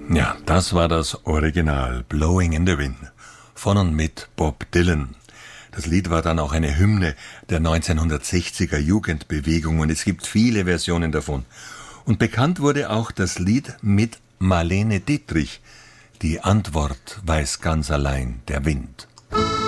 Ja, das war das Original Blowing in the Wind von und mit Bob Dylan. Das Lied war dann auch eine Hymne der 1960er Jugendbewegung und es gibt viele Versionen davon. Und bekannt wurde auch das Lied mit Marlene Dietrich. Die Antwort weiß ganz allein der Wind.